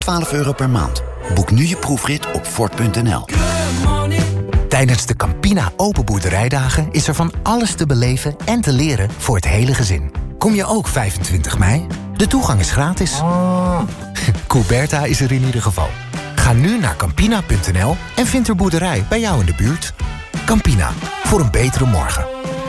€12 per maand. Boek nu je proefrit op Ford.nl. Tijdens de Campina Open Boerderijdagen is er van alles te beleven en te leren voor het hele gezin. Kom je ook 25 mei? De toegang is gratis. Couberta is er in ieder geval. Ga nu naar Campina.nl en vind er boerderij bij jou in de buurt. Campina, voor een betere morgen.